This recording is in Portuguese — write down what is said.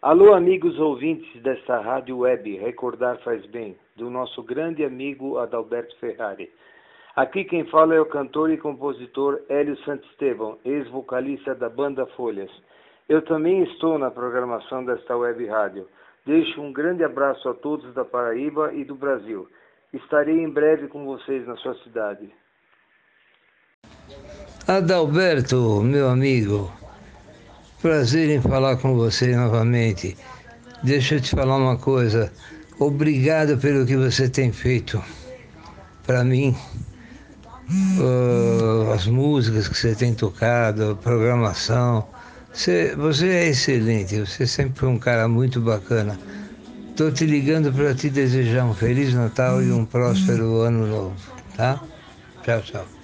Alô, amigos ouvintes desta rádio web, Recordar Faz Bem, do nosso grande amigo Adalberto Ferrari. Aqui quem fala é o cantor e compositor Hélio Santisteban, ex-vocalista da banda Folhas. Eu também estou na programação desta web rádio. Deixo um grande abraço a todos da Paraíba e do Brasil. Estarei em breve com vocês na sua cidade. Adalberto, meu amigo, prazer em falar com você novamente. Deixa eu te falar uma coisa. Obrigado pelo que você tem feito para mim. As músicas que você tem tocado, a programação. Você é excelente, você sempre foi um cara muito bacana. Estou te ligando para te desejar um Feliz Natal e um próspero Ano Novo, tá? Tchau, tchau.